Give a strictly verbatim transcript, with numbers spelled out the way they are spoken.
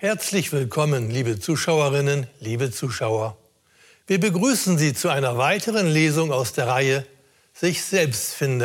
Herzlich willkommen, liebe Zuschauerinnen, liebe Zuschauer. Wir begrüßen Sie zu einer weiteren Lesung aus der Reihe Sich selbst finden.